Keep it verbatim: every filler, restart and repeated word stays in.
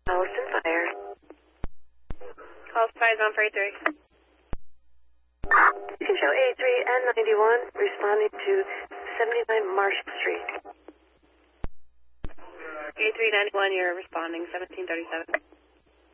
Allison Fire. Call Fires on for A three. You can show A three and ninety-one responding to seventy-nine Marshall Street. A three ninety-one, you're responding seventeen thirty-seven.